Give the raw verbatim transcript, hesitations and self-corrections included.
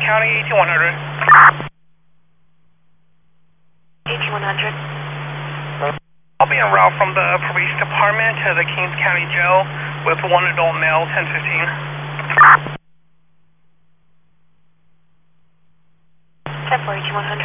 County, eighteen one hundred. eighteen one hundred. I'll be en route from the police department to the Kings County Jail with one adult male, ten fifteen. ten four, eighteen one hundred.